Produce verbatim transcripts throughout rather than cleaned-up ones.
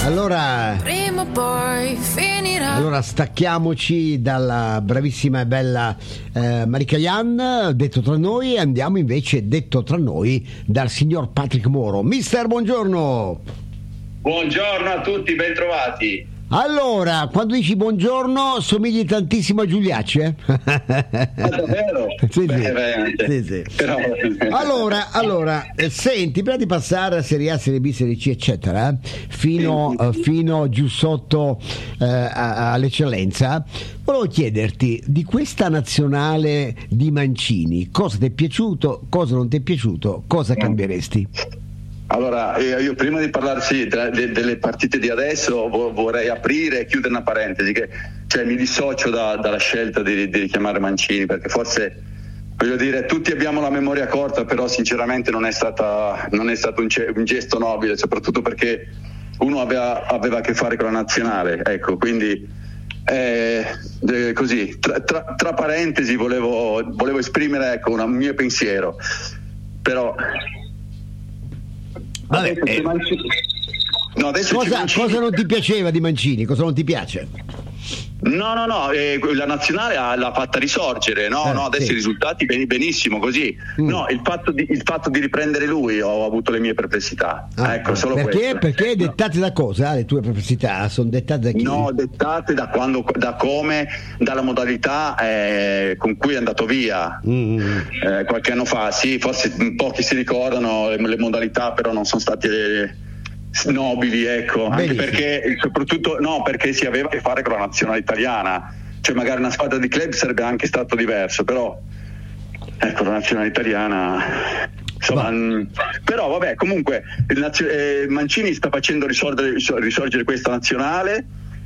Allora, prima o poi finirà. allora stacchiamoci dalla bravissima e bella eh, Marica Ian, detto tra noi, e andiamo invece, detto tra noi, dal signor Patrick Moro. Mister, buongiorno. Buongiorno a tutti, bentrovati. Allora, quando dici buongiorno somigli tantissimo a Giuliacci, eh? Ah, davvero? Sì, sì. Beh, veramente. Sì, sì. Però... Allora, allora eh, senti, prima di passare a Serie A, Serie B, Serie C, eccetera, eh, fino, eh, fino giù sotto eh, a- all'eccellenza, volevo chiederti di questa nazionale di Mancini, cosa ti è piaciuto, cosa non ti è piaciuto, cosa cambieresti? Allora, eh, io prima di parlarsi de- de- delle partite di adesso vo- vorrei aprire e chiudere una parentesi, che cioè, mi dissocio da- dalla scelta di, di chiamare Mancini, perché forse, voglio dire, tutti abbiamo la memoria corta, però sinceramente non è stata non è stato un, ce- un gesto nobile, soprattutto perché uno aveva, aveva a che fare con la nazionale, ecco, quindi eh, eh, così, tra, tra- tra parentesi volevo, volevo esprimere, ecco, una- un mio pensiero, però... Vabbè, Adesso eh, c'è Mancini. No, adesso c'è cosa, Mancini. cosa non ti piaceva di Mancini? Cosa non ti piace? No, no, no, eh, la nazionale ha, l'ha fatta risorgere, no, Eh, no, adesso sì. i risultati ben- benissimo così. Mm. No, il fatto, di, il fatto di riprendere lui ho avuto le mie perplessità. Ah, ecco, solo perché? questo. Perché dettate da cosa? Le tue perplessità sono dettate da chi? No, dettate da quando, da come, dalla modalità eh, con cui è andato via Mm. eh, qualche anno fa. Sì, forse pochi si ricordano le, le modalità, però non sono state nobili, ecco, anche Benissimo. perché soprattutto no, perché si aveva a che fare con la nazionale italiana, cioè magari una squadra di club sarebbe anche stato diverso, però ecco, la nazionale italiana insomma, Va. mh, però vabbè, comunque il nazio- eh, Mancini sta facendo risorgere, risorgere questa nazionale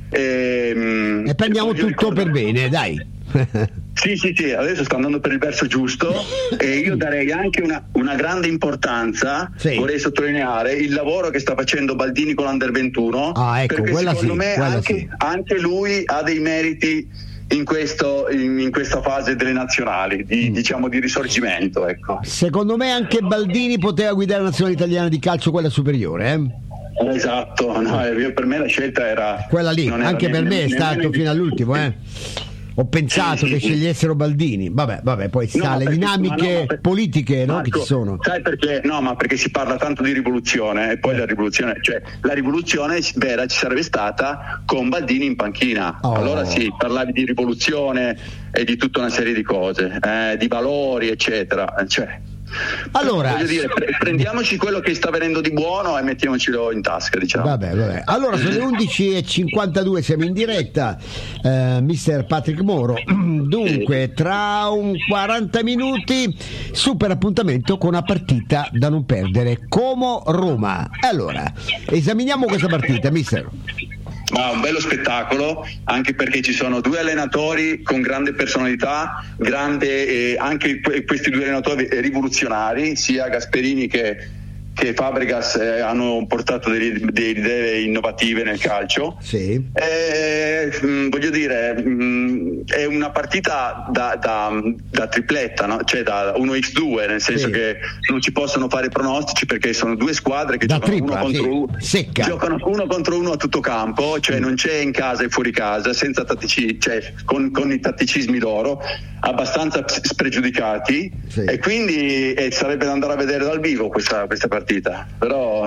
e, mh, E prendiamo voglio tutto per ricordare- bene, dai. sì, sì, sì, adesso sta andando per il verso giusto e io darei anche una, una grande importanza, Sì. vorrei sottolineare il lavoro che sta facendo Baldini con l'Under ventuno, Ah, ecco, perché quella secondo sì, me quella anche, sì. anche lui ha dei meriti in, questo, in, in questa fase delle nazionali, di, Mm. diciamo di risorgimento, ecco. Secondo me anche Baldini poteva guidare la nazionale italiana di calcio, quella superiore, eh? Esatto, no, io- per me la scelta era Quella lì, non era anche per ne- me è nemmeno stato di- fino all'ultimo, eh? Ho pensato Sì, che sì. scegliessero Baldini. Vabbè, vabbè, poi si No, sa, le perché- dinamiche ma no, ma per- politiche, no, Marco, che ci sono. Sai perché? No, ma perché si parla tanto di rivoluzione e poi Eh. la rivoluzione, cioè la rivoluzione vera ci sarebbe stata con Baldini in panchina. Oh. Allora sì, parlavi di rivoluzione e di tutta una serie di cose, eh, di valori, eccetera. Cioè, Allora, voglio dire, pre- prendiamoci quello che sta venendo di buono e mettiamocelo in tasca, diciamo. Vabbè, vabbè. Allora sono le undici e cinquantadue, siamo in diretta, eh, mister Patrick Moro. Dunque, tra un quaranta minuti, super appuntamento con una partita da non perdere, Como-Roma. Allora, esaminiamo questa partita, mister. Ma un bello spettacolo, anche perché ci sono due allenatori con grande personalità, grande, eh, anche que- questi due allenatori rivoluzionari, sia Gasperini che, che Fabregas eh, hanno portato delle, delle idee innovative nel calcio. Sì. Eh, mh, voglio dire, mh, è una partita da, da, da tripletta, no? Cioè da uno a due, nel senso Sì. che non ci possono fare pronostici perché sono due squadre che Da giocano tripla, uno contro sì. uno, Secca. giocano uno contro uno a tutto campo, cioè Mm. non c'è in casa e fuori casa, senza tattici, cioè con, con i tatticismi loro, abbastanza s- spregiudicati, Sì. e quindi eh, sarebbe da andare a vedere dal vivo questa, questa partita. Però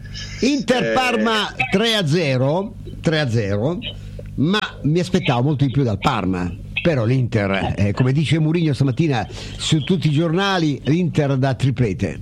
Inter-Parma tre a zero, tre a zero, ma mi aspettavo molto di più dal Parma. Però l'Inter, eh, come dice Mourinho stamattina su tutti i giornali, l'Inter da triplete.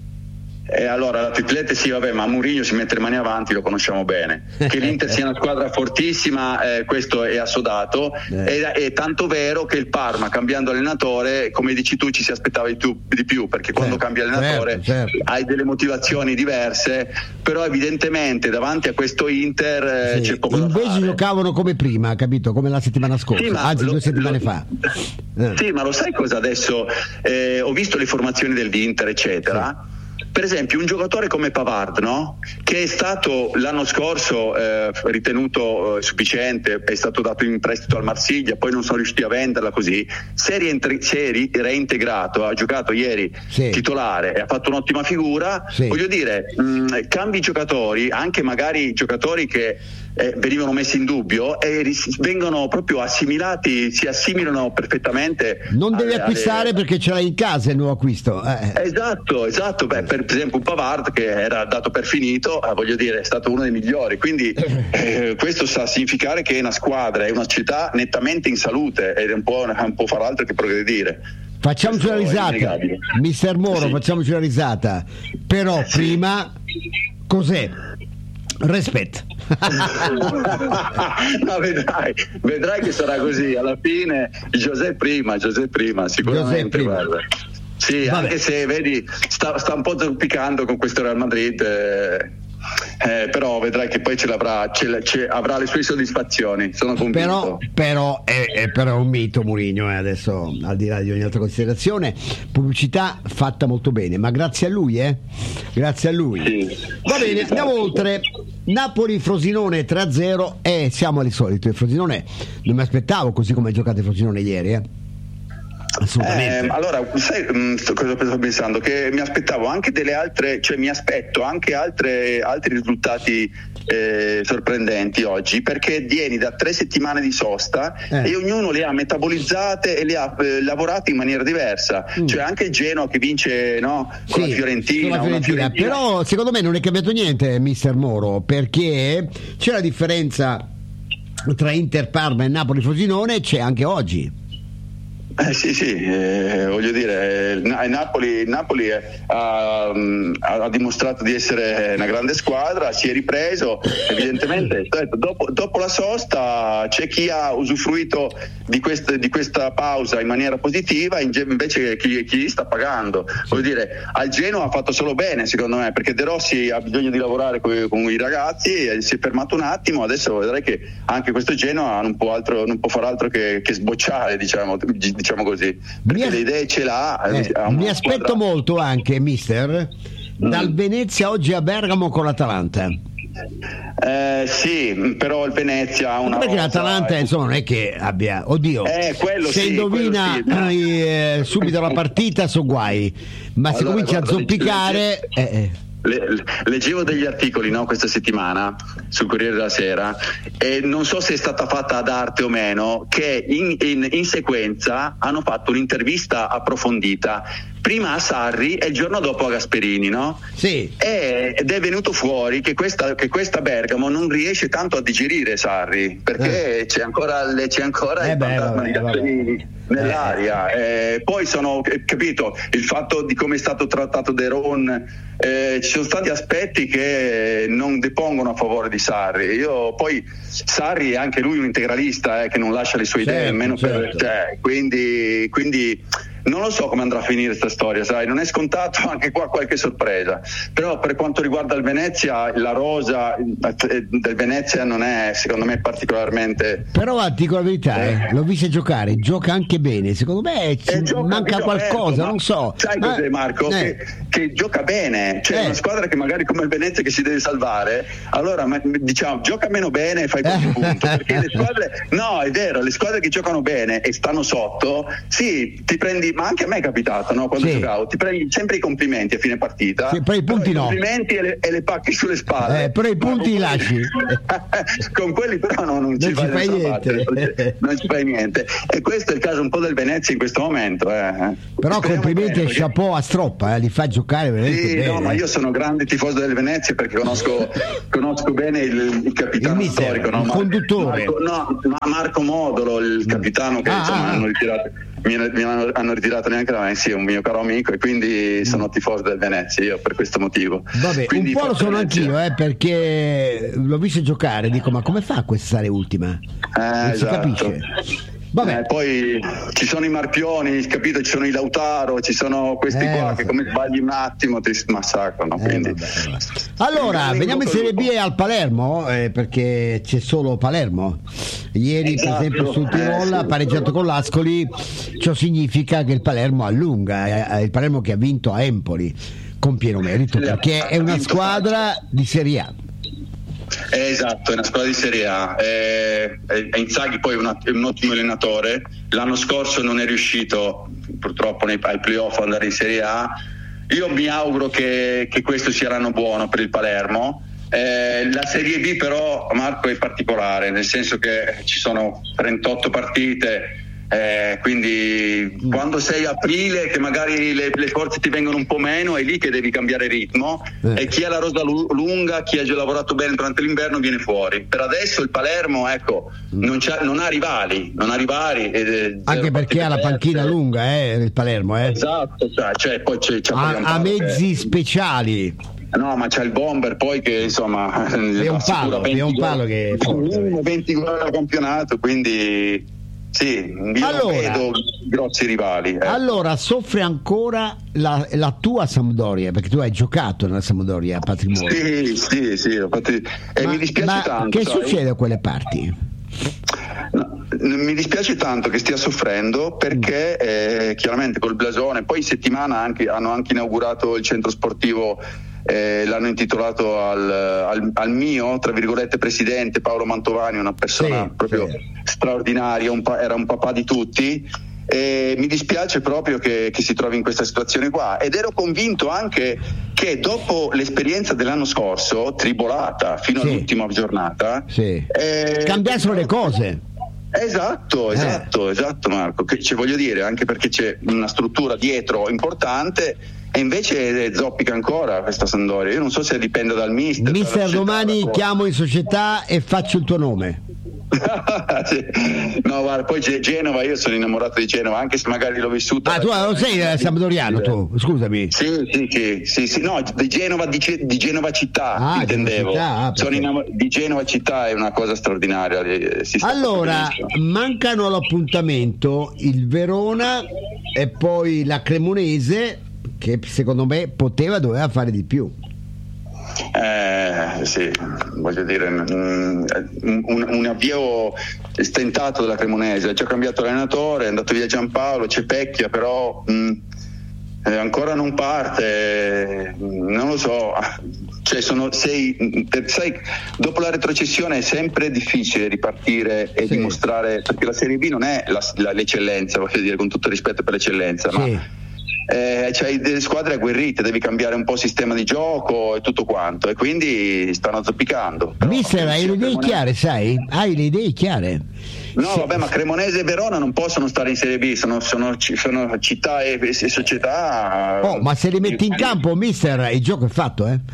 E allora la triplette sì, vabbè, ma Mourinho si mette le mani avanti, lo conosciamo bene. Che l'Inter sia una squadra fortissima, eh, questo è assodato. Eh. È, è tanto vero che il Parma, cambiando allenatore, come dici tu, ci si aspettava di più, di più perché quando Certo, cambi allenatore certo, certo. hai delle motivazioni diverse, però evidentemente davanti a questo Inter eh, Sì, c'è poco da invece fare. giocavano come prima, capito? Come la settimana scorsa, Sì, ma anzi lo- due settimane lo- fa. Eh. Sì, ma lo sai cosa adesso? Eh, ho visto le formazioni dell'Inter, eccetera. per esempio un giocatore come Pavard, no? Che è stato l'anno scorso eh, ritenuto eh, sufficiente, è stato dato in prestito al Marsiglia, poi non sono riusciti a venderla così, si è, rientri- si è ri- reintegrato, ha giocato ieri sì. titolare e ha fatto un'ottima figura, sì. voglio dire, mh, cambi giocatori, anche magari giocatori che Eh, venivano messi in dubbio e ris- vengono proprio assimilati, si assimilano perfettamente. Non devi alle, acquistare alle... perché ce l'hai in casa il nuovo acquisto. Eh. Esatto, esatto. Beh, per, per esempio un Pavard che era dato per finito, eh, voglio dire, è stato uno dei migliori. Quindi eh, questo sta a significare che è una squadra, è una città nettamente in salute ed è un po', un po' far altro che progredire. Facciamoci una risata, mister Moro, sì. Facciamoci una risata. Però sì. Prima, cos'è? Rispetto. No, vedrai, vedrai che sarà così. Alla fine José prima, José prima, sicuramente. Prima. Guarda. Sì, Vabbè. Anche se vedi, sta, sta un po' zoppicando con questo Real Madrid. Eh. Eh, però vedrai che poi ce l'avrà, ce, ce, avrà le sue soddisfazioni, sono convinto. Però, però è, è però un mito Mourinho, eh, adesso al di là di ogni altra considerazione, pubblicità fatta molto bene, ma grazie a lui, eh? Grazie a lui. Sì. Va bene, andiamo oltre. Napoli-Frosinone tre a zero e siamo al solito. Il Frosinone non mi aspettavo così come ha giocato il Frosinone ieri, eh? Assolutamente. Eh, allora, sai mh, cosa sto pensando? Che mi aspettavo anche delle altre, cioè mi aspetto anche altre, altri risultati eh, sorprendenti oggi, perché vieni da tre settimane di sosta eh. e ognuno le ha metabolizzate e le ha eh, lavorate in maniera diversa. Mm. Cioè anche il Genoa che vince, no, con sì, la Fiorentina, la Fiorentina. una Fiorentina. Però secondo me non è cambiato niente, mister Moro, perché c'è la differenza tra Inter Parma e Napoli Frosinone, c'è anche oggi. Eh, sì, sì, eh, voglio dire, eh, Napoli, Napoli eh, ha, ha dimostrato di essere una grande squadra, si è ripreso, evidentemente dopo, dopo la sosta c'è chi ha usufruito di, quest, di questa pausa in maniera positiva, invece chi, chi sta pagando. Voglio dire, al Genoa ha fatto solo bene secondo me, perché De Rossi ha bisogno di lavorare con, con i ragazzi e si è fermato un attimo, adesso vedrai che anche questo Genoa non può, altro, non può far altro che, che sbocciare, diciamo, diciamo così, perché mi le idee ce l'ha. Eh, mi aspetto squadra... molto anche, mister, dal mm. Venezia oggi a Bergamo con l'Atalanta. Eh, sì, però il Venezia ha una perché rosa... l'Atalanta insomma non è che abbia, oddio, eh, quello se sì, indovina quello sì. eh, subito la partita so guai, ma allora, se comincia a zoppicare eh, eh. Le, leggevo degli articoli, no, questa settimana sul Corriere della Sera e non so se è stata fatta ad arte o meno, che in, in, in sequenza hanno fatto un'intervista approfondita prima a Sarri e il giorno dopo a Gasperini, no? Sì. E, ed è venuto fuori che questa, che questa Bergamo non riesce tanto a digerire Sarri, perché eh. c'è ancora, le, c'è ancora eh il beh, fantasma vabbè, di Gasperini nell'aria. Eh. Eh, poi sono capito il fatto di come è stato trattato De Ron, eh, ci sono stati aspetti che non depongono a favore di Sarri. Io poi Sarri è anche lui un integralista, eh, che non lascia le sue certo, idee nemmeno certo. per cioè, quindi, quindi non lo so come andrà a finire questa storia, sai, non è scontato, anche qua qualche sorpresa. Però per quanto riguarda il Venezia, la rosa del Venezia non è secondo me particolarmente. Però dico la verità, eh, l'ho visto giocare, gioca anche bene, secondo me ci eh, manca qualcosa, certo, non so. Sai ma... cos'è Marco? Eh. Che, che gioca bene, cioè eh. una squadra che magari come il Venezia che si deve salvare, allora diciamo gioca meno bene e fai qualche punto, perché le squadre, no è vero, le squadre che giocano bene e stanno sotto, sì, ti prendi, ma anche a me è capitato, no? Quando sì. giocavo ti prendi sempre i complimenti a fine partita, sì, però i punti però no, i complimenti e le, e le pacchi sulle spalle, eh, però i punti li lasci con quelli però no, non, non ci ci fai niente parte, non ci fai niente e questo è il caso un po' del Venezia in questo momento, eh. Però speriamo complimenti e perché... chapeau a Stroppa, eh, li fa giocare veramente sì, bene. No, ma io sono grande tifoso del Venezia perché conosco, conosco bene il, il capitano il mister, storico, no? il conduttore Marco, no, Marco Modolo, il capitano che ah, insomma ah. hanno ritirato mi hanno, hanno ritirato neanche da me, sì, è un mio caro amico e quindi sono tifoso del Venezia io per questo motivo. Vabbè, quindi un po' lo sono anch'io, eh, perché l'ho visto giocare, dico ma come fa a questare ultima? Eh, non esatto. si capisce. Vabbè. Eh, poi ci sono i Marpioni, capito? Ci sono i Lautaro, ci sono questi eh, qua so. che come sbagli un attimo ti massacrano. Eh, quindi. vabbè, vabbè. Allora, veniamo in Serie B al Palermo, eh, perché c'è solo Palermo. Ieri, esatto. per esempio, sul Tirol ha eh, sì. pareggiato con l'Ascoli, ciò significa che il Palermo allunga, eh, il Palermo che ha vinto a Empoli. con pieno merito, perché è una squadra di Serie A. Eh, esatto, è una squadra di Serie A. Eh, eh, Inzaghi poi è, una, è un ottimo allenatore. L'anno scorso non è riuscito purtroppo nei, ai playoff ad andare in Serie A. Io mi auguro che, che questo sia l'anno buono per il Palermo. Eh, la Serie B però, Marco, è particolare, nel senso che ci sono trentotto partite. Eh, quindi quando sei aprile, che magari le, le forze ti vengono un po' meno, è lì che devi cambiare ritmo. Eh. E chi ha la rosa lu- lunga, chi ha già lavorato bene durante l'inverno viene fuori. Per adesso il Palermo, ecco, non, c'ha, non ha rivali, non ha rivali ed, anche perché ha la panchina lunga, eh, il Palermo, eh. Esatto, cioè poi c'è, c'è ha, ha mezzi che... speciali. No, ma c'è il Bomber poi che insomma è un palo, è un palo che è forte. venti gol al campionato, quindi sì, io allora, non vedo grossi rivali. Eh. Allora, soffre ancora la, la tua Sampdoria, perché tu hai giocato nella Sampdoria a Patrimonio. Sì, sì, sì. Infatti, e ma, mi dispiace ma tanto. Che sai? succede a quelle parti? No, mi dispiace tanto che stia soffrendo perché eh, chiaramente col blasone, poi in settimana anche, hanno anche inaugurato il centro sportivo. Eh, l'hanno intitolato al, al, al mio, tra virgolette, presidente Paolo Mantovani, una persona sì, proprio sì. straordinaria, un pa- era un papà di tutti, e mi dispiace proprio che, che si trovi in questa situazione qua, ed ero convinto anche che dopo l'esperienza dell'anno scorso, tribolata fino sì. all'ultima giornata, sì. eh, cambiassero le cose. Esatto, esatto, eh. esatto Marco, che ci voglio dire, anche perché c'è una struttura dietro importante e invece zoppica ancora questa Sampdoria. Io non so se dipende dal mister. Mister, domani chiamo in società e faccio il tuo nome. Sì. No, guarda, poi Genova, io sono innamorato di Genova, anche se magari l'ho vissuta. Ah, tu non sei eh, sampdoriano, tu, scusami. Sì, sì, sì, sì, sì. No, di Genova, di, di Genova città, ah, intendevo. Città, ah, sono innamor- di Genova città, è una cosa straordinaria. Si allora, mancano all'appuntamento il Verona e poi la Cremonese, che secondo me poteva, doveva fare di più. Eh, sì, voglio dire, un, un, un avvio stentato della Cremonese. Ha già cambiato allenatore, è andato via Giampaolo, c'è Pecchia, però mh, eh, ancora non parte, non lo so. Cioè sono sei, sai, dopo la retrocessione è sempre difficile ripartire e sì. dimostrare, perché la Serie B non è la, la, l'eccellenza, voglio dire, con tutto rispetto per l'eccellenza, sì. ma Eh, c'hai delle squadre agguerrite, devi cambiare un po' il sistema di gioco e tutto quanto, e quindi stanno zoppicando. Mister, hai le idee Cremonese... chiare, sai? Hai le idee chiare? No, sì. vabbè, ma Cremonese e Verona non possono stare in Serie B, sono, sono, sono città e, e società. Oh, ma se li metti in campo, mister, il gioco è fatto, eh?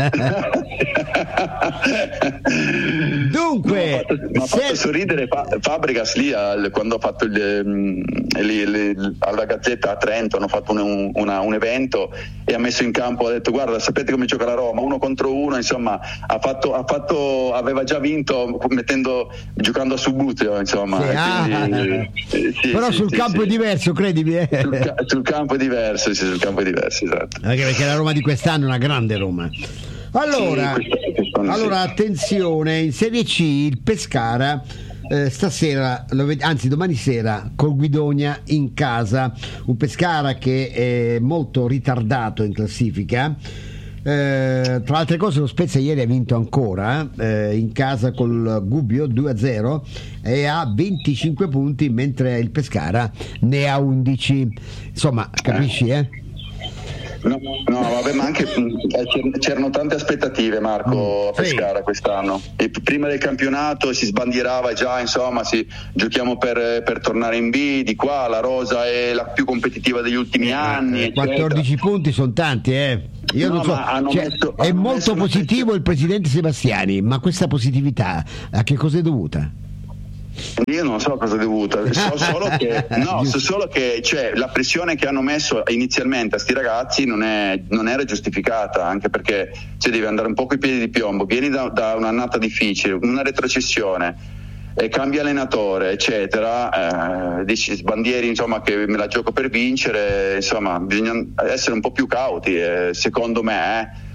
Dunque, mi ha fatto, se... fatto sorridere Fabregas lì al, quando ha fatto il, lì, lì, alla Gazzetta a Trento, hanno fatto un, una, un evento e ha messo in campo, ha detto guarda, sapete come gioca la Roma, uno contro uno, insomma, ha fatto, ha fatto aveva già vinto mettendo, giocando a Subbuteo, insomma. Sì, quindi, ah, eh, sì, però sì, sul sì, campo sì. è diverso, credimi. Eh. Sul, sul campo è diverso, sì, sul campo è diverso, esatto. Anche perché la Roma di quest'anno è una grande Roma. Allora, sì, questo, questo allora sì. Attenzione, in Serie C il Pescara eh, stasera, lo ved- anzi domani sera, col Guidonia in casa, un Pescara che è molto ritardato in classifica. Eh, tra altre cose lo Spezia ieri ha vinto ancora eh, in casa col Gubbio due a zero e ha venticinque punti, mentre il Pescara ne ha undici. Insomma, capisci, eh? No, no, vabbè, ma anche c'erano tante aspettative, Marco, a Pescara sì. quest'anno. E prima del campionato si sbandierava già, insomma, si, giochiamo per, per tornare in B, di qua la rosa è la più competitiva degli ultimi anni. quattordici eccetera. Punti sono tanti, eh. Io no, non so, cioè, messo, è molto positivo il presidente Sebastiani, ma questa positività a che cosa è dovuta? Io non so cosa è dovuta, so solo che, no, so solo che cioè, la pressione che hanno messo inizialmente a sti ragazzi non, è, non era giustificata, anche perché cioè, devi andare un po' coi piedi di piombo, vieni da, da un'annata difficile, una retrocessione, e cambia allenatore, eccetera, eh, dici sbandieri, insomma, che me la gioco per vincere, insomma, bisogna essere un po' più cauti, eh, secondo me, eh.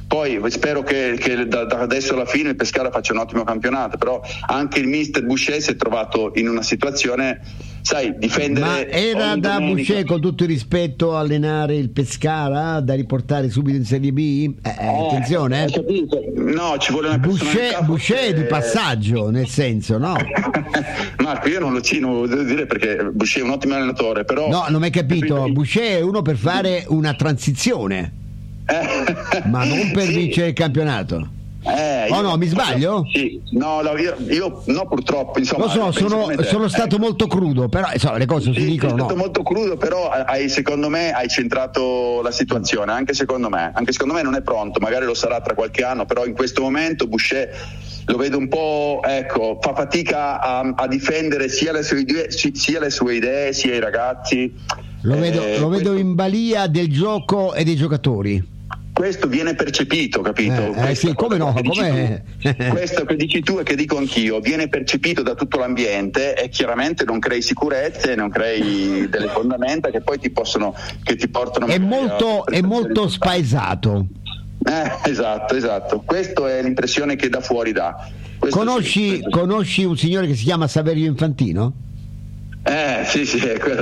Poi spero che, che da, da adesso alla fine il Pescara faccia un ottimo campionato, però anche il mister Boucher si è trovato in una situazione, sai, difendere. Ma era da Boucher, con tutto il rispetto, allenare il Pescara da riportare subito in Serie B? Eh, eh, attenzione, eh. No, ci vuole una Boucher, Boucher è di che... passaggio, nel senso, no? Marco, io non lo cino, devo dire, perché Boucher è un ottimo allenatore, però. No, non mi hai capito. Boucher è uno per fare una transizione, eh. ma non per sì. vincere il campionato. Eh, oh no, mi sbaglio? Sì, no, no io, io no, purtroppo, insomma. Lo so, sono, sono stato eh. molto crudo, però insomma, le cose sì, si dicono. È stato no. molto crudo, però hai, secondo me hai centrato la situazione, anche secondo me. Anche secondo me non è pronto, magari lo sarà tra qualche anno, però in questo momento Boucher lo vedo un po', ecco, fa fatica a, a difendere sia le sue idee, sia le sue idee, sia i ragazzi. Lo vedo, eh, lo vedo questo... in balia del gioco e dei giocatori. Questo viene percepito, capito? Eh, eh sì, come no? Come... Questo che dici tu e che dico anch'io, viene percepito da tutto l'ambiente e chiaramente non crei sicurezze, non crei delle fondamenta che poi ti possono, che ti portano. È molto, è molto spaesato. Eh, esatto, esatto. Questa è l'impressione che da fuori dà. Questo conosci, sì, conosci un signore che si chiama Saverio Infantino? Eh sì sì,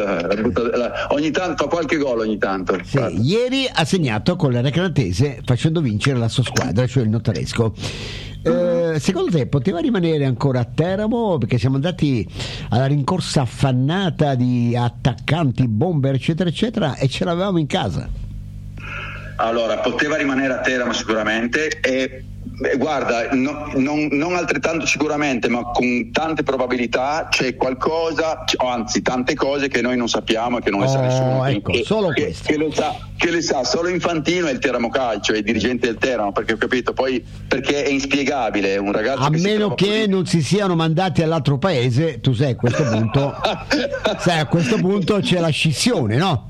ogni tanto fa qualche gol ogni tanto. Sì, ieri ha segnato con la Recreatese facendo vincere la sua squadra, cioè il Notaresco. Eh, secondo te poteva rimanere ancora a Teramo, perché siamo andati alla rincorsa affannata di attaccanti, bomber eccetera eccetera e ce l'avevamo in casa? Allora, poteva rimanere a Teramo sicuramente e eh, guarda, no, non, non altrettanto sicuramente, ma con tante probabilità c'è qualcosa, o anzi tante cose che noi non sappiamo e che non le oh, sa nessuno. Ecco, che, solo che, questo. Che le, sa, che le sa solo Infantino e il Teramo Calcio e i dirigenti del Teramo, perché ho capito, poi perché è inspiegabile un ragazzo a che meno che così... non si siano mandati all'altro paese, tu sai a questo punto sai a questo punto c'è la scissione, no?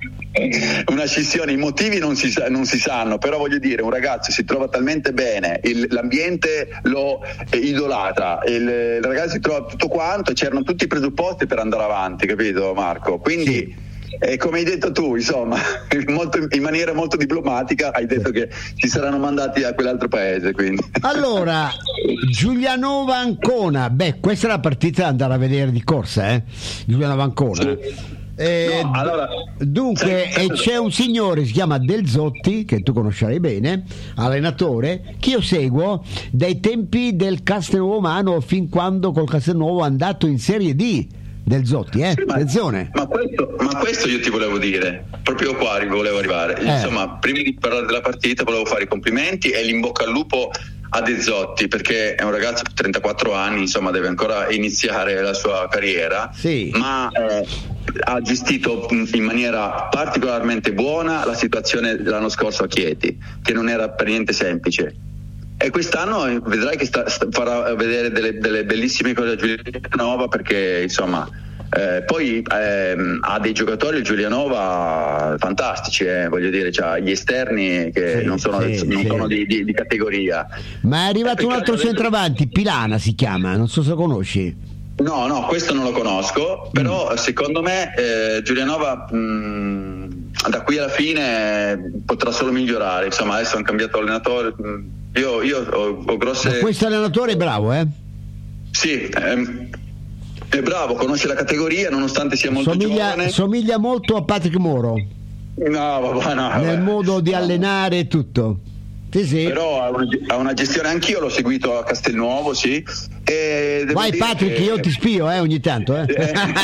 Una scissione, i motivi non si, non si sanno, però voglio dire, un ragazzo si trova talmente bene, il, l'ambiente lo idolatra, il, il ragazzo si trova tutto quanto e c'erano tutti i presupposti per andare avanti, capito Marco? Quindi sì. eh, come hai detto tu, insomma, molto, in maniera molto diplomatica hai detto che si saranno mandati a quell'altro paese, quindi. Allora, Giulianova Ancona, beh, questa è la partita da andare a vedere di corsa, eh? Giulianova Ancona. Sì. Eh, no, allora, dunque sì, e c'è un signore, si chiama Del Zotti, che tu conoscerai bene, allenatore, che io seguo dai tempi del Castelnuovo Mano fin quando col Castelnuovo è andato in Serie D. Del Zotti, eh? Sì, ma, attenzione. Ma questo, ma questo io ti volevo dire, proprio qua volevo arrivare. Eh. Insomma, prima di parlare della partita volevo fare i complimenti e l'in bocca al lupo a De Zotti, perché è un ragazzo di trentaquattro anni, insomma deve ancora iniziare la sua carriera, sì. ma eh, ha gestito in maniera particolarmente buona la situazione dell'anno scorso a Chieti, che non era per niente semplice. E quest'anno vedrai che sta, sta, farà vedere delle, delle bellissime cose a Giulianova, perché insomma eh, poi ehm, ha dei giocatori Giulianova fantastici, eh, voglio dire, c'ha gli esterni che sì, non sono, sì, non sì. sono di, di, di categoria. Ma è arrivato un altro centravanti, Pilana si chiama, non so se lo conosci. No, no, questo non lo conosco, però mm. secondo me eh, Giulianova mh, da qui alla fine potrà solo migliorare, insomma adesso hanno cambiato allenatore. Io, io ho, ho grosse. Ma questo allenatore è bravo, eh? Sì, ehm, è bravo, conosce la categoria nonostante sia molto somiglia, giovane. Somiglia molto a Patrick Moro. No, vabbè, no, nel vabbè. modo di allenare e tutto. Sì, sì. Però ha una, ha una gestione, anch'io l'ho seguito a Castelnuovo, sì. E vai Patrick, che... io ti spio eh, ogni tanto eh.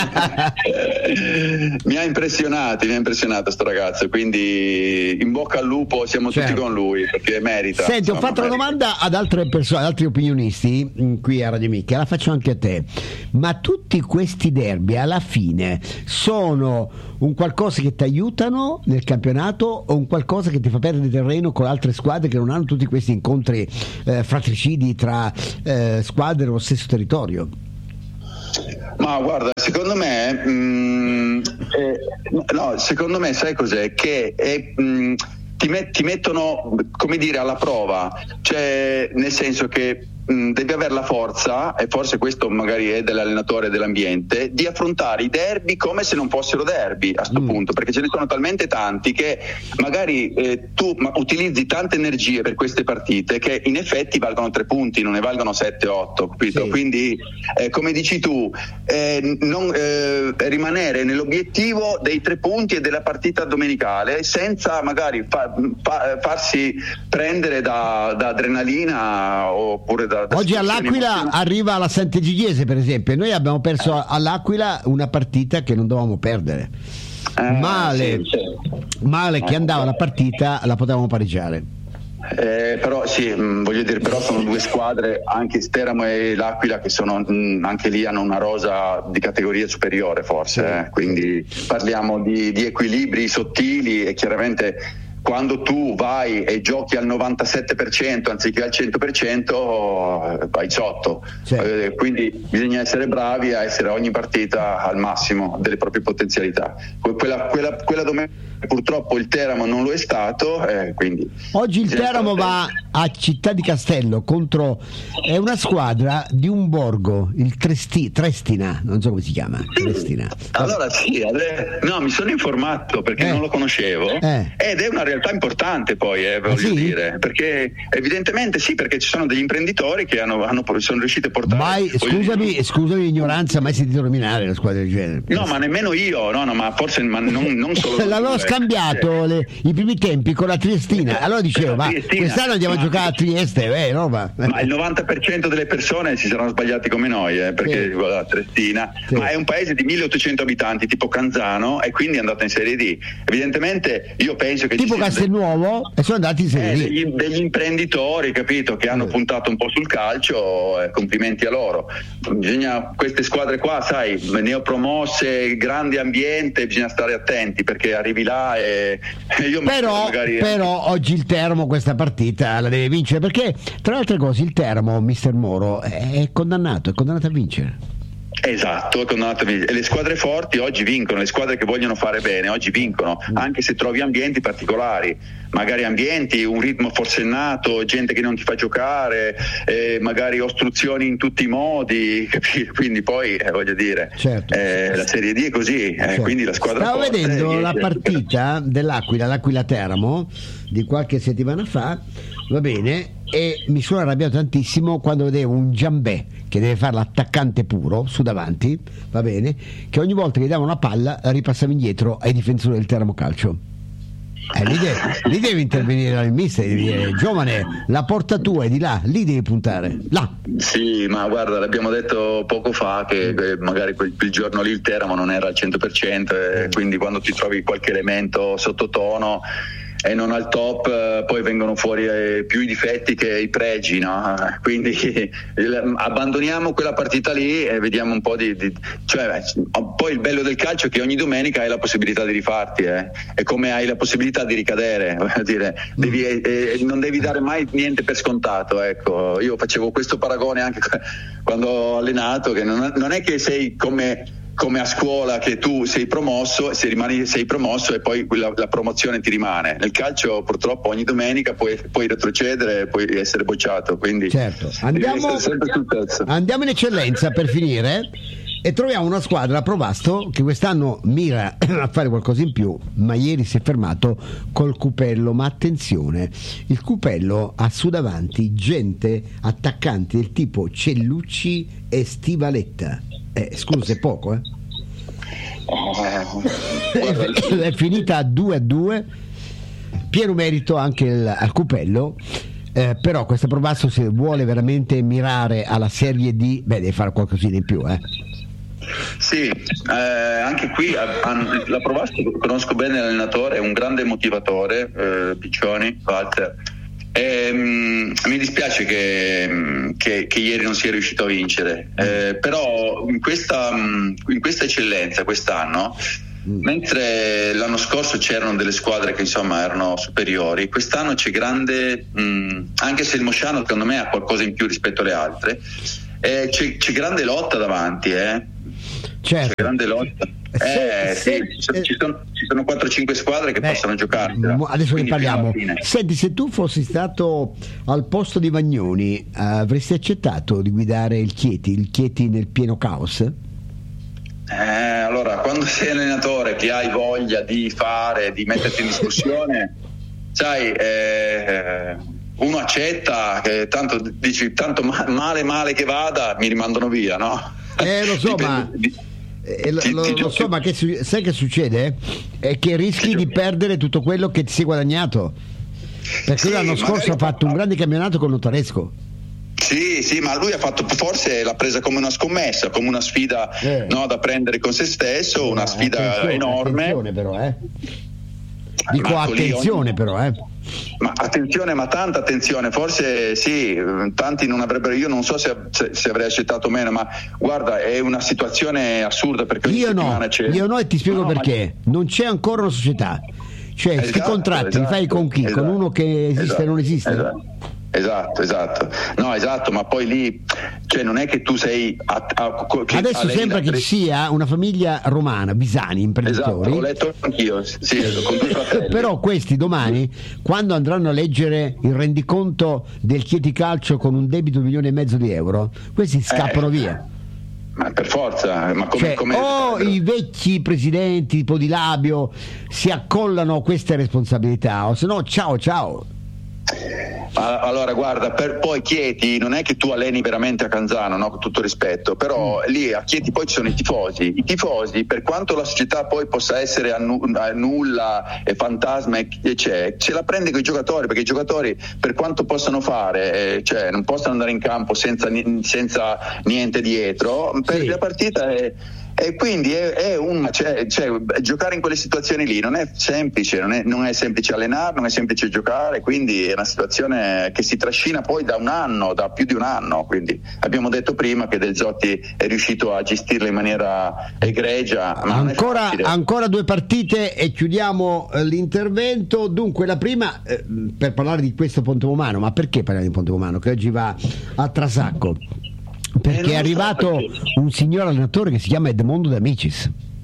mi ha impressionato mi ha impressionato sto ragazzo, quindi in bocca al lupo, siamo certo. tutti con lui perché merita. Senti, ho fatto una domanda ad altre persone, ad altri opinionisti qui a Radio Micchia, la faccio anche a te, ma tutti questi derby alla fine sono un qualcosa che ti aiutano nel campionato o un qualcosa che ti fa perdere terreno con altre squadre che non hanno tutti questi incontri eh, fratricidi tra eh, squadre dello stesso territorio? Ma guarda, secondo me mh, eh, no, secondo me sai cos'è? Che è, mh, ti, met, ti mettono, come dire, alla prova, cioè nel senso che mh, devi avere la forza, e forse questo magari è dell'allenatore e dell'ambiente, di affrontare i derby come se non fossero derby a sto mm. punto, perché ce ne sono talmente tanti che magari eh, tu ma, utilizzi tante energie per queste partite che in effetti valgono tre punti, non ne valgono sette otto, capito? Sì. Quindi eh, come dici tu, eh, non, eh, rimanere nell'obiettivo dei tre punti e della partita domenicale senza magari fa, fa, farsi prendere da, da adrenalina oppure da, da oggi all'Aquila arriva la Sant'Egidiese, per esempio, e noi abbiamo perso eh. all'Aquila una partita che non dovevamo perdere, eh, male, sì, sì. male che andava la partita, la potevamo pareggiare. Eh, però sì, mh, voglio dire, però sono due squadre, anche Steramo e l'Aquila, che sono mh, anche lì hanno una rosa di categoria superiore forse, eh? Quindi parliamo di, di equilibri sottili, e chiaramente quando tu vai e giochi al novantasette per cento anziché al cento per cento vai sotto, eh, quindi bisogna essere bravi a essere ogni partita al massimo delle proprie potenzialità. Quella, quella, quella domenica purtroppo il Teramo non lo è stato, eh, quindi oggi il Teramo va a Città di Castello contro è una squadra di un borgo, il Tresti, Trestina, non so come si chiama. Trestina. Allora sì, no, mi sono informato perché eh. non lo conoscevo, eh. ed è una realtà importante poi, eh, voglio ah, sì? dire, perché evidentemente sì, perché ci sono degli imprenditori che hanno, hanno sono riusciti a portare. Mai, scusami, dire... scusami l'ignoranza, mai sentito nominare la squadra del genere? No, ma nemmeno io, no, no, ma forse ma non, non solo. L'avevo scambiato le, i primi tempi con la Triestina, allora dicevo, ma quest'anno andiamo ma... a giocare a Trieste, eh, no, ma... ma il novanta per cento delle persone si saranno sbagliati come noi, eh, perché sì. la Triestina, sì. ma è un paese di milleottocento abitanti, tipo Canzano, e quindi è andato in Serie D. Evidentemente io penso che tipo Castelnuovo e sono andati in Serie D. Eh, degli, degli imprenditori, capito, che hanno sì. puntato un po' sul calcio, eh, complimenti a loro. Bisogna, queste squadre qua, sai, neopromosse, grande ambiente, bisogna stare attenti perché arrivi là e io però, magari però anche... oggi il Teramo questa partita la deve vincere, perché tra le altre cose il Teramo, mister Moro, è condannato, è condannato a vincere. Esatto, e le squadre forti oggi vincono, le squadre che vogliono fare bene oggi vincono, anche se trovi ambienti particolari, magari ambienti, un ritmo forsennato, gente che non ti fa giocare, eh, magari ostruzioni in tutti i modi, capito? Quindi poi eh, voglio dire, certo. eh, la Serie D è così, eh, certo. Quindi la squadra stavo forte vedendo è... la partita dell'Aquila, l'Aquila Teramo di qualche settimana fa, va bene, e mi sono arrabbiato tantissimo quando vedevo un Giambè che deve fare l'attaccante puro su davanti, va bene, che ogni volta che dava una palla ripassava indietro ai difensori del Teramo Calcio. Eh, lì, deve, lì deve intervenire il mister, devi dire, giovane, la porta tua è di là, lì devi puntare, là. Sì, ma guarda, l'abbiamo detto poco fa che eh, magari quel, quel giorno lì il Teramo non era al cento per cento, eh, quindi quando ti trovi qualche elemento sottotono e non al top, eh, poi vengono fuori eh, più i difetti che i pregi, no? Quindi il, abbandoniamo quella partita lì e vediamo un po' di, di cioè, poi il bello del calcio è che ogni domenica hai la possibilità di rifarti, eh? È come hai la possibilità di ricadere, voglio dire, devi, eh, non devi dare mai niente per scontato, ecco. Io facevo questo paragone anche quando ho allenato, che non, non è che sei come come a scuola che tu sei promosso, se rimani sei promosso e poi la, la promozione ti rimane. Nel calcio purtroppo ogni domenica puoi, puoi retrocedere, puoi essere bocciato, quindi certo. Andiamo, andiamo in eccellenza per finire e troviamo una squadra a Provasto che quest'anno mira a fare qualcosa in più, ma ieri si è fermato col Cupello. Ma attenzione, il Cupello ha su davanti gente, attaccanti del tipo Cellucci e Stivaletta. Eh, scusa se è poco, eh? è, è finita a due a due, pieno merito anche il, al Cupello, eh, però questa Provasto, se vuole veramente mirare alla Serie D, beh, deve fare qualcosina in più, eh? Sì, eh, anche qui a, a, la Provasto conosco bene l'allenatore, è un grande motivatore, eh, Piccioni, Walter. Eh, mi dispiace che, che, che ieri non sia riuscito a vincere, eh, però in questa, in questa eccellenza quest'anno, mentre l'anno scorso c'erano delle squadre che insomma erano superiori, quest'anno c'è grande, mh, anche se il Mosciano secondo me ha qualcosa in più rispetto alle altre, eh, c'è, c'è grande lotta davanti, eh. Certo. C'è grande lotta. Se, eh, se, sì, ci sono, ci sono, ci sono quattro cinque squadre che beh, possono giocare. Adesso ne parliamo. Senti, se tu fossi stato al posto di Vagnoni, avresti accettato di guidare il Chieti, il Chieti nel pieno caos? Eh, allora, quando sei allenatore che hai voglia di fare, di metterti in discussione, sai, eh, uno accetta, che tanto dici, tanto male male che vada, mi rimandano via, no? Eh, lo so, ma eh, lo, lo, lo so, ma che sai che succede? È che rischi di perdere tutto quello che ti sei guadagnato. Perché sì, l'anno scorso ha fatto un grande campionato con Notaresco. Sì, sì, ma lui ha fatto, forse l'ha presa come una scommessa, come una sfida eh. no, da prendere con se stesso, una sfida attenzione, enorme. Attenzione però, eh. Dico attenzione però, eh. Ma attenzione, ma tanta attenzione, forse sì, tanti non avrebbero, io non so se, se, se avrei accettato o meno, ma guarda, è una situazione assurda perché ogni io no, c'è... io no e ti spiego no, non ma... non c'è ancora una società, cioè questi esatto, contratti esatto, li fai con chi? Esatto, con uno che esiste esatto, e non esiste? Esatto. Esatto, esatto, no, esatto, ma poi lì, cioè non è che tu sei a, a, che adesso sembra che ci sia una famiglia romana, Bisani, imprenditori. Esatto, l'ho letto anch'io, sì, con due fratelli. Però questi domani, quando andranno a leggere il rendiconto del Chieti Calcio con un debito di un milione e mezzo di euro, questi scappano eh. via. Ma per forza, ma come, cioè, come o però... i vecchi presidenti tipo Di Labio si accollano a queste responsabilità, o se no ciao ciao. Allora guarda, per poi Chieti non è che tu alleni veramente a Canzano, no? Con tutto rispetto, però mm. lì a Chieti poi ci sono i tifosi, i tifosi per quanto la società poi possa essere a, nu- a nulla e fantasma e c'è, ce la prende con i giocatori, perché i giocatori per quanto possano fare, eh, cioè non possono andare in campo senza, senza niente dietro, per sì. la partita è e quindi è, è un cioè, cioè, giocare in quelle situazioni lì non è semplice, non è, non è semplice allenare, non è semplice giocare, quindi è una situazione che si trascina poi da un anno, da più di un anno, quindi abbiamo detto prima che Del Zotti è riuscito a gestirla in maniera egregia, ma ancora, ancora due partite e chiudiamo l'intervento. Dunque la prima eh, per parlare di questo Pontevomano, ma perché parliamo di Pontevomano che oggi va a Trasacco? Perché eh, è arrivato so un signor allenatore che si chiama Edmondo D'Amicis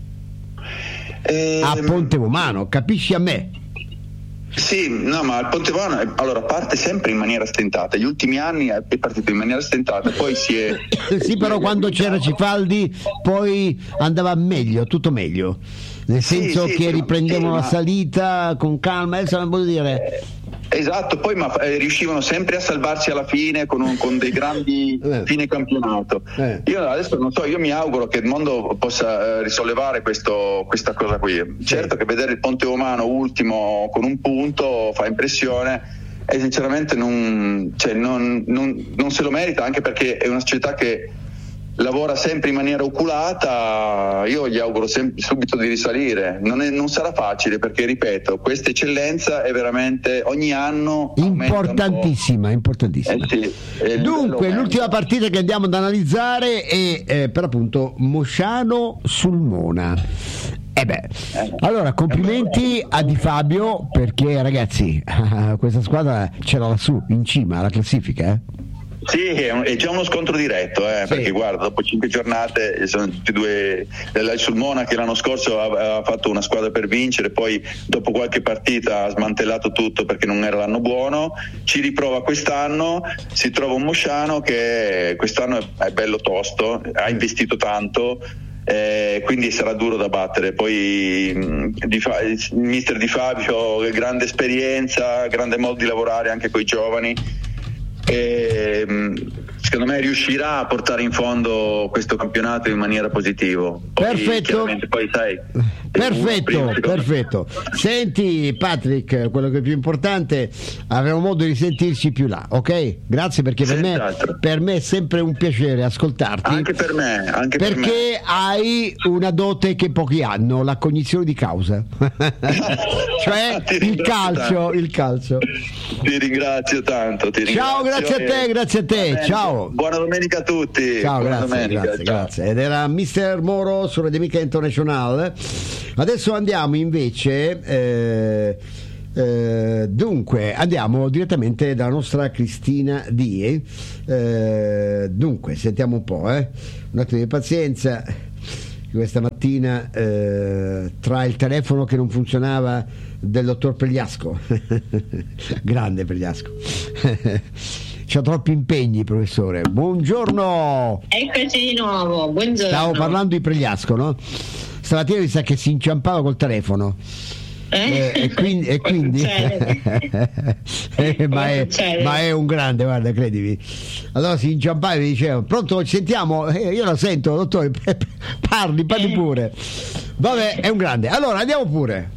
eh, a Pontevomano, capisci a me? Sì, no, ma il Pontevomano allora parte sempre in maniera stentata. Gli ultimi anni è partito in maniera stentata, poi si è sì, però quando c'era Cifaldi poi andava meglio, tutto meglio, nel senso sì, sì, che riprendevano sì, la salita con calma, adesso non voglio dire esatto, poi ma, eh, riuscivano sempre a salvarsi alla fine con, un, con dei grandi eh. fine campionato. Eh. Io adesso non so, io mi auguro che il mondo possa eh, risollevare questo, questa cosa qui. Certo sì. che vedere il Pontevomano ultimo con un punto fa impressione e sinceramente non, cioè, non, non, non se lo merita, anche perché è una società che lavora sempre in maniera oculata. Io gli auguro sempre, subito di risalire, non, è, non sarà facile perché ripeto, questa eccellenza è veramente ogni anno importantissima, importantissima. Eh sì, dunque l'ultima partita che andiamo ad analizzare è eh, per appunto Mosciano Sulmona. Eh beh, allora complimenti a Di Fabio perché ragazzi questa squadra c'era lassù in cima alla classifica, eh? Sì, è già uno scontro diretto, eh, sì. perché guarda, dopo cinque giornate sono tutti due. Il Sulmona che l'anno scorso ha, ha fatto una squadra per vincere, poi dopo qualche partita ha smantellato tutto perché non era l'anno buono, ci riprova quest'anno, si trova un Mosciano che quest'anno è bello tosto, ha investito tanto. Eh, quindi sarà duro da battere. Poi mh, di fa- il mister Di Fabio, grande esperienza, grande modo di lavorare anche con i giovani. E, secondo me riuscirà a portare in fondo questo campionato in maniera positiva. Poi, perfetto, poi sai, perfetto, prima, perfetto. Senti Patrick, quello che è più importante, avremo modo di risentirci più là, ok? Grazie, perché per me, per me è sempre un piacere ascoltarti. Anche per me, anche perché per me. Hai una dote che pochi hanno, la cognizione di causa. Cioè il calcio, tanto. il calcio. Ti ringrazio tanto, ti ringrazio. Ciao, grazie a te, grazie a te. Ciao. Buona domenica a tutti. Ciao, Buona grazie, domenica. grazie, Ciao. grazie. Ed era mister Moro su Radio Amica International. Adesso andiamo invece eh, eh, dunque andiamo direttamente dalla nostra Cristina Die. Eh, dunque sentiamo un po', eh. Un attimo di pazienza. questa mattina eh, tra il telefono che non funzionava del dottor Pregliasco grande Pregliasco c'ha troppi impegni, professore. Buongiorno, eccoci di nuovo, buongiorno. Stavo parlando di Pregliasco, no? Stamattina mi sa che si inciampava col telefono. Eh? Eh, e quindi, e quindi... eh, ma, è, ma è un grande, guarda, credimi. Allora si inciampava e mi diceva: pronto, ci sentiamo? Eh, io la sento, dottore, parli, parli pure. Vabbè, è un grande. Allora andiamo pure.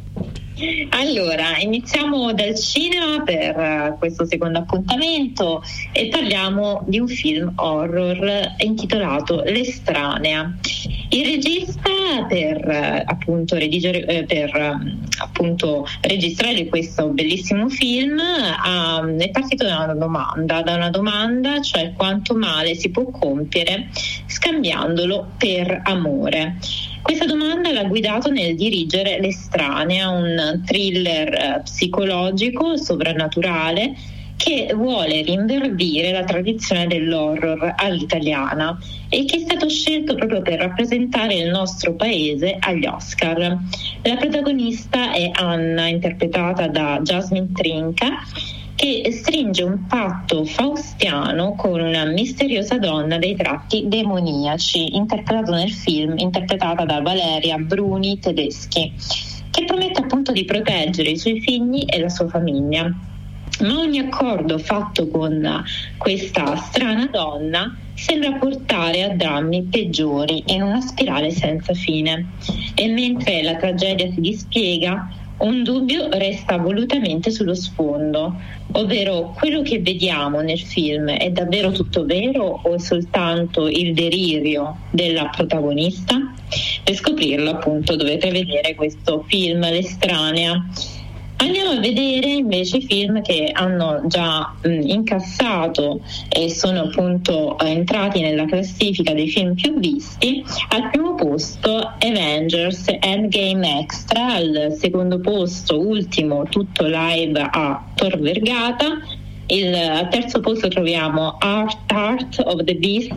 Allora, iniziamo dal cinema per uh, questo secondo appuntamento e parliamo di un film horror intitolato L'Estranea. Il regista per uh, appunto redigere eh, per uh, appunto registrare questo bellissimo film uh, è partito da una domanda, da una domanda, cioè quanto male si può compiere scambiandolo per amore. Questa domanda l'ha guidato nel dirigere L'Estranea, un thriller eh, psicologico sovrannaturale che vuole rinverdire la tradizione dell'horror all'italiana e che è stato scelto proprio per rappresentare il nostro paese agli Oscar. La protagonista è Anna, interpretata da Jasmine Trinca, che stringe un patto faustiano con una misteriosa donna dai tratti demoniaci, interpretato nel film, interpretata da Valeria Bruni Tedeschi, che promette appunto di proteggere i suoi figli e la sua famiglia. Ma ogni accordo fatto con questa strana donna sembra portare a drammi peggiori in una spirale senza fine. E mentre la tragedia si dispiega, un dubbio resta volutamente sullo sfondo, ovvero quello che vediamo nel film è davvero tutto vero o è soltanto il delirio della protagonista? Per scoprirlo, appunto, dovete vedere questo film L'Estranea. Andiamo a vedere invece i film che hanno già mh, incassato e sono appunto eh, entrati nella classifica dei film più visti. Al primo posto Avengers Endgame Extra, al secondo posto ultimo tutto live a Tor Vergata. Il, al terzo posto troviamo Art, Art of the Beast,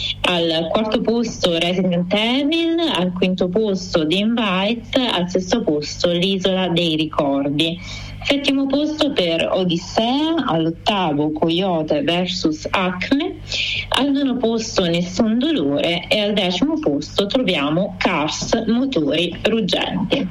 al quarto posto Resident Evil, al quinto posto The Invite, al sesto posto L'Isola dei Ricordi. Settimo posto per Odissea, all'ottavo Coyote versus Acme, al nono posto Nessun Dolore e al decimo posto troviamo Cars Motori Ruggenti.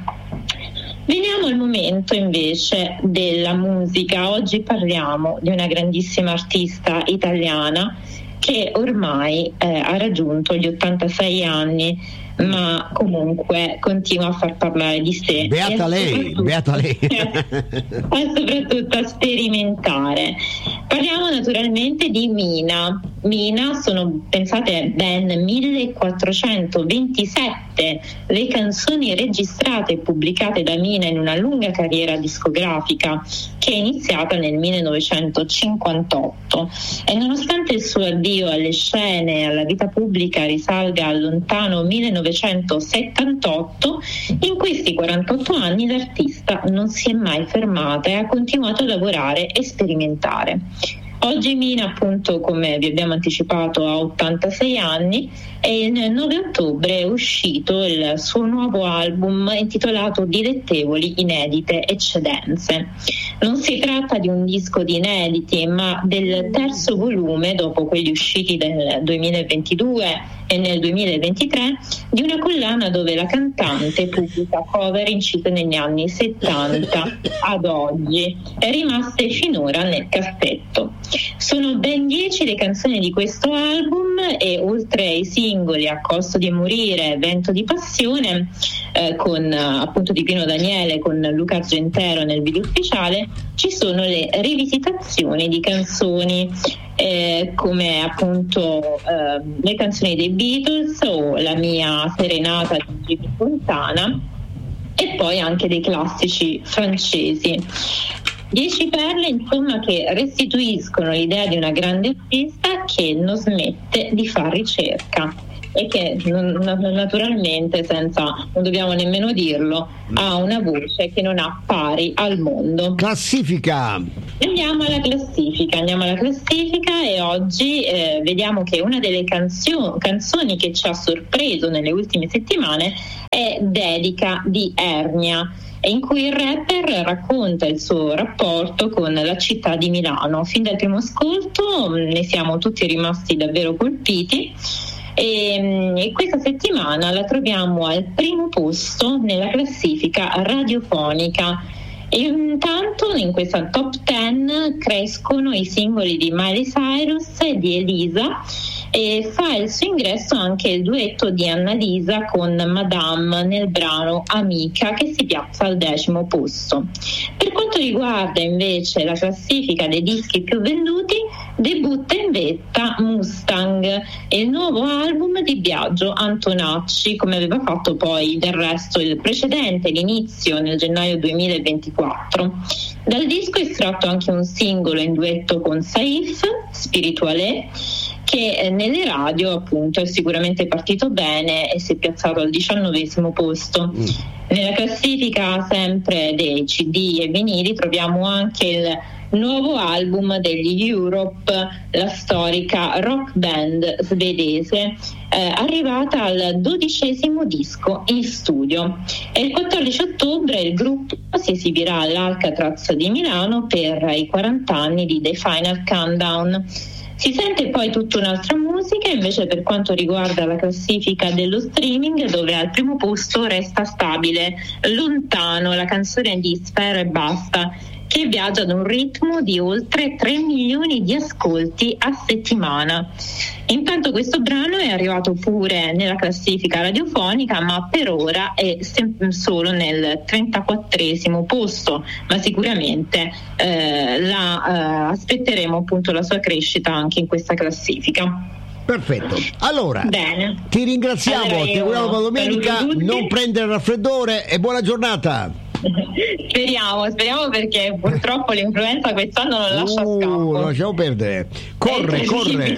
Veniamo al momento invece della musica. Oggi parliamo di una grandissima artista italiana che ormai eh, ha raggiunto gli ottantasei anni, ma comunque continua a far parlare di sé. Beata lei, beata lei. E soprattutto a sperimentare. Parliamo naturalmente di Mina. Mina sono, pensate, ben millequattrocentoventisette le canzoni registrate e pubblicate da Mina in una lunga carriera discografica che è iniziata nel millenovecentocinquantotto, e nonostante il suo addio alle scene e alla vita pubblica risalga al lontano millenovecentosettantotto, in questi quarantotto anni l'artista non si è mai fermata e ha continuato a lavorare e sperimentare. Oggi Mina, appunto, come vi abbiamo anticipato, ha ottantasei anni e il nove ottobre è uscito il suo nuovo album intitolato Dilettevoli inedite eccedenze. Non si tratta di un disco di inediti, ma del terzo volume, dopo quelli usciti nel duemilaventidue e nel duemilaventitré, di una collana dove la cantante pubblica cover incise negli anni settanta ad oggi e rimaste finora nel cassetto. Sono ben dieci le canzoni di questo album e oltre ai singoli A costo di morire, Vento di passione, eh, con appunto di Pino Daniele, con Luca Argentero nel video ufficiale, ci sono le rivisitazioni di canzoni eh, come appunto eh, le canzoni dei Beatles o La mia serenata di Gigi Fontana, e poi anche dei classici francesi. Dieci perle, insomma, che restituiscono l'idea di una grande artista che non smette di far ricerca. e che non, naturalmente, senza, non dobbiamo nemmeno dirlo, ha una voce che non ha pari al mondo. Classifica. Andiamo alla classifica, andiamo alla classifica e oggi eh, vediamo che una delle canzio- canzoni che ci ha sorpreso nelle ultime settimane è Dedica di Ernia, in cui il rapper racconta il suo rapporto con la città di Milano. Fin dal primo ascolto ne siamo tutti rimasti davvero colpiti e, e questa settimana la troviamo al primo posto nella classifica radiofonica. E intanto in questa top dieci crescono i singoli di Miley Cyrus e di Elisa, e fa il suo ingresso anche il duetto di Annalisa con Madame nel brano Amica, che si piazza al decimo posto. Per quanto riguarda invece la classifica dei dischi più venduti, debutta in vetta Mustang, il nuovo album di Biagio Antonacci, come aveva fatto poi del resto il precedente, l'inizio nel gennaio duemilaventiquattro. Dal disco è estratto anche un singolo in duetto con Saif, Spirituale, che nelle radio appunto è sicuramente partito bene e si è piazzato al diciannovesimo posto. Mm. Nella classifica sempre dei C D e vinili troviamo anche il nuovo album degli Europe, la storica rock band svedese, eh, arrivata al dodicesimo disco in studio. E il quattordici ottobre il gruppo si esibirà all'Alcatraz di Milano per i quaranta anni di The Final Countdown. Si sente poi tutta un'altra musica invece per quanto riguarda la classifica dello streaming, dove al primo posto resta stabile Lontano, la canzone di Sfera e Basta, che viaggia ad un ritmo di oltre tre milioni di ascolti a settimana. Intanto questo brano è arrivato pure nella classifica radiofonica, ma per ora è sem- solo nel trentaquattresimo posto, ma sicuramente eh, la, eh, aspetteremo appunto la sua crescita anche in questa classifica. Perfetto, allora bene, ti ringraziamo, allora ti auguriamo buona domenica, non prendere raffreddore e buona giornata. Speriamo, speriamo perché purtroppo l'influenza quest'anno non lascia uh, scampo. Non lasciamo perdere. Corre, eh, corre.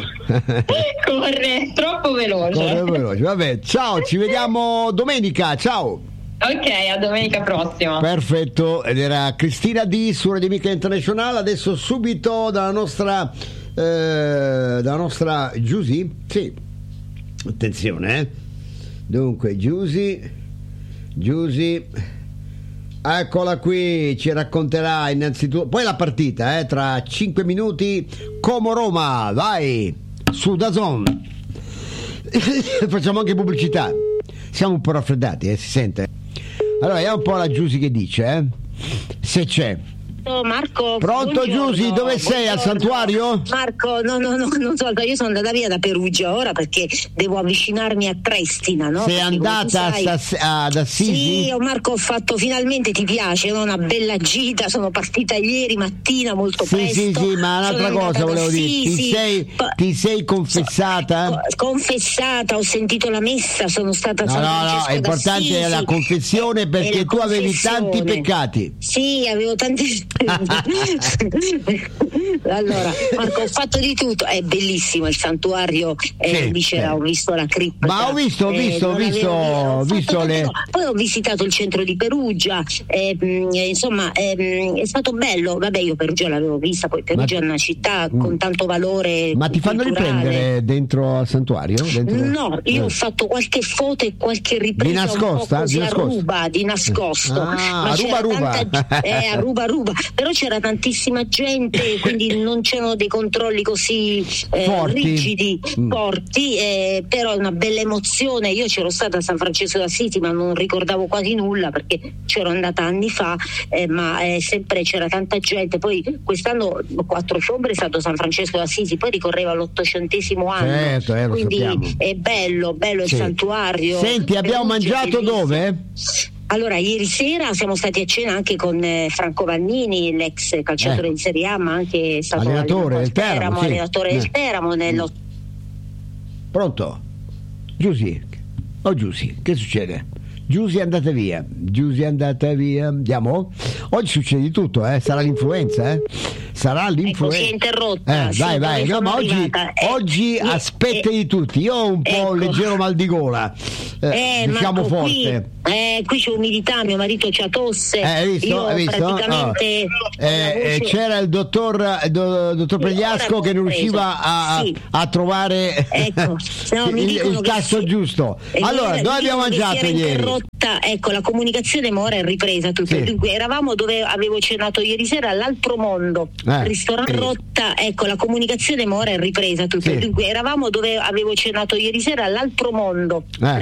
Corre, troppo veloce. Corre veloce. Vabbè, ciao, ci vediamo domenica, ciao. Ok, a domenica prossima. Perfetto, ed era Cristina D su Radio Amica Internazionale. Adesso subito dalla nostra eh, dalla nostra Giusy. Sì. Attenzione, eh. Dunque, Giusy Giusy eccola qui, ci racconterà innanzitutto, poi la partita eh, tra cinque minuti Como-Roma, vai, su DAZN. Facciamo anche pubblicità, siamo un po' raffreddati, eh, si sente. Allora vediamo un po' la Giusy che dice, eh, se c'è. Marco, pronto Giusy, dove buongiorno. Sei al santuario? Marco, no, no, no, non so, io sono andata via da Perugia ora perché devo avvicinarmi a Trestina, no? Sei perché, andata sai, ad Assisi? Sì, io Marco ho fatto finalmente, ti piace, no? Una bella gita, sono partita ieri mattina molto sì, presto. Sì, sì, ma un'altra cosa volevo dire, ti, sì, sei, ti sei confessata? So, confessata, ho sentito la messa, sono stata a no, San no, Francesco no, è importante d'Assisi, la confessione perché tu confessione. avevi tanti peccati. Sì, avevo tanti allora Marco, ho fatto di tutto, è bellissimo il santuario, eh, sì, lì c'era, sì. ho visto la cripta, ma ho visto, ho visto, ho visto, ho visto le... poi ho visitato il centro di Perugia, eh, insomma eh, è stato bello, vabbè io Perugia l'avevo vista, poi Perugia ma... è una città mm. con tanto valore ma ti fanno culturale. Riprendere dentro al santuario? Dentro... no, io eh. ho fatto qualche foto e qualche ripresa di nascosta? un po' così, di nascosto? a ruba, di nascosto ah, ma a ruba ruba tanta... eh, a ruba ruba però c'era tantissima gente, quindi non c'erano dei controlli così eh, rigidi, mm. forti, eh, però è una bella emozione. Io c'ero stata a San Francesco d'Assisi ma non ricordavo quasi nulla perché c'ero andata anni fa, eh, ma eh, sempre c'era tanta gente. Poi quest'anno quattro ottobre è stato San Francesco d'Assisi, poi ricorreva l'ottocentesimo anno, certo, eh, quindi sappiamo. È bello, bello sì. Il santuario. Senti, abbiamo mangiato dove? Allora, ieri sera siamo stati a cena anche con eh, Franco Vannini, l'ex calciatore eh. di Serie A, ma anche stato allenatore del Teramo, Teramo sì. allenatore del Teramo. Nello... Pronto? Giusy? Oh Giusy, che succede? Giusy è andata via, Giusy è andata via, andiamo? Oggi succede di tutto, eh? Sarà l'influenza, eh? Sarà l'influenza. Ecco, si è interrotta. Eh, vai, vai, no, ma oggi, eh, oggi mi... asp- spette eh, di tutti. Io ho un po' ecco. un leggero mal di gola, eh, Eh, diciamo Marco, forte. Qui, eh, qui c'è umidità, mio marito c'ha tosse. Eh, hai visto? Io Hai visto? praticamente Oh. Eh, eh, c'era il dottor, eh, do, dottor Pregliasco che non riusciva a, sì. a trovare ecco, no, mi il, dicono il che tasso sì. giusto. E Allora, mi dove abbiamo dicono che mangiato si era ieri? interrotta, ecco, la comunicazione ma ora è ripresa tutto. Sì. Dunque, eravamo dove avevo cenato ieri sera all'Altro Mondo, Eh, ristorante sì. Rotta, ecco, la comunicazione ma ora è ripresa tutto. Sì. Dunque, eravamo dove avevo cenato ieri sera all'Altro Mondo. Eh.